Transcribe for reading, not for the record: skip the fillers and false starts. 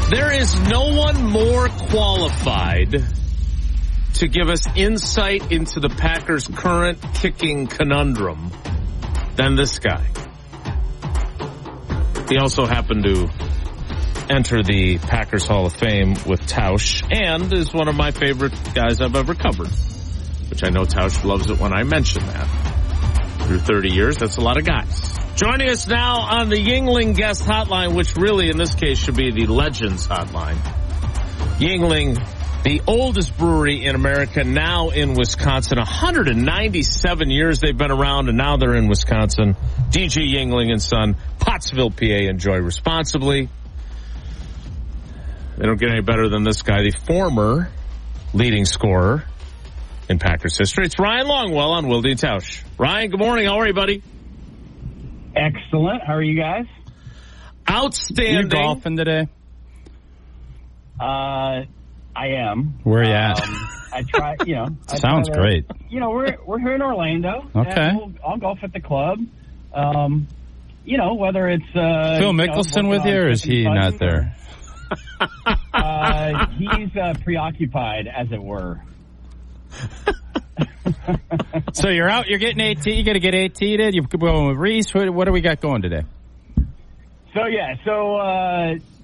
There is no one more qualified to give us insight into the Packers' current kicking conundrum than this guy. He also happened to enter the Packers Hall of Fame with Tausch and is one of my favorite guys I've ever covered, which I know Tausch loves it when I mention that. Through 30 years, that's a lot of guys. Joining us now on the Yuengling guest hotline, which really in this case should be the Legends hotline. Yuengling, the oldest brewery in America, now in Wisconsin. 197 years they've been around, and now they're in Wisconsin. D.G. Yuengling and Son, Pottsville, PA. Enjoy responsibly. They don't get any better than this guy, the former leading scorer in Packers history. It's Ryan Longwell on Wilde and Tausch. Ryan, good morning. How are you, buddy? Excellent. How are you guys? Outstanding. You golfing today? I am. Where are you at? I try, Sounds great. We're here in Orlando. Okay. I'll golf at the club. Whether it's Phil Mickelson with you, or is he not there? He's preoccupied, as it were. So you're out. You're getting AT. You got to get AT'd. You're going with Reese. What do we got going today? So